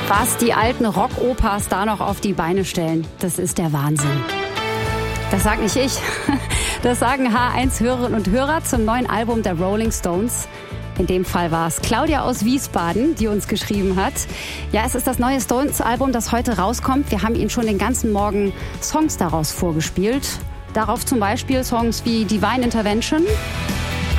Was die alten Rock-Opas da noch auf die Beine stellen, das ist der Wahnsinn. Das sag nicht ich, das sagen H1-Hörerinnen und Hörer zum neuen Album der Rolling Stones. In dem Fall war es Claudia aus Wiesbaden, die uns geschrieben hat. Ja, es ist das neue Stones-Album, das heute rauskommt. Wir haben Ihnen schon den ganzen Morgen Songs daraus vorgespielt. Darauf zum Beispiel Songs wie Divine Intervention